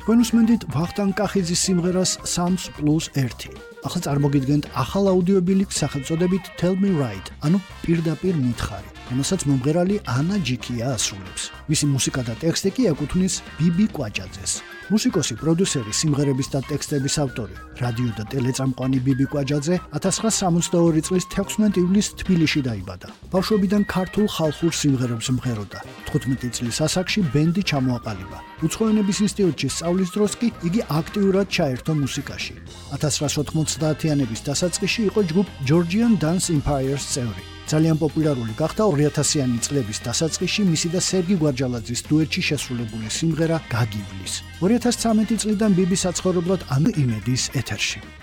თქვენ უსმენთ ვახტანგ კახიძის სიმღერას 3+1. ახლა წარმოგიდგენთ ახალ აუდიობილიკ სახელწოდებით Tell Me Right, ანუ პირდაპირ მითხარი, რომელსაც მომღერალი ანა ჯიქია ასრულებს. მისი მუსიკა და ტექსტი კი ეკუთვნის ბიბი კვაჭაძეს. მუსიკოსი, პროდიუსერი, სიმღერების და ტექსტების ავტორი, რადიო და ტელეწამყვანი ბიბი კვაჭაძე 1962 წლის 16 ივლისს თბილისში დაიბადა. ბავშვობიდან ქართულ ხალხურ სიმღერებს მღეროდა. 15 წლის ასაკში ბენდი ჩამოაყალიბა. უცხოენების ინსტიტუტში სწავლის დროს კი იგი აქტიურად ჩაერთო მუსიკაში. 1990-იანების დასაწყისში იყო ჯგუფ Georgian Dance Empire-ს წევრი. ძალიან პოპულარული გახდა 2000-იანი წლების დასაწყისში მისი და სერგი გვარჯალაძის დუეტში შესრულებული სიმღერა გაგივლის. 2013 წლიდან ბიბი საცხოვრებლად ანუ იმედის ეთერში.